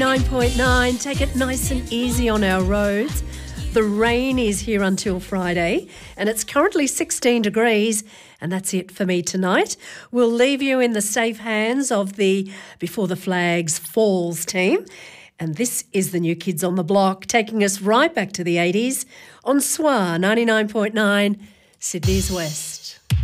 99.9. Take it nice and easy on our roads. The rain is here until Friday and it's currently 16 degrees, and that's it for me tonight. We'll leave you in the safe hands of the Before the Flags Falls team. And this is the New Kids on the Block, taking us right back to the 80s on SWA 99.9, Sydney's West.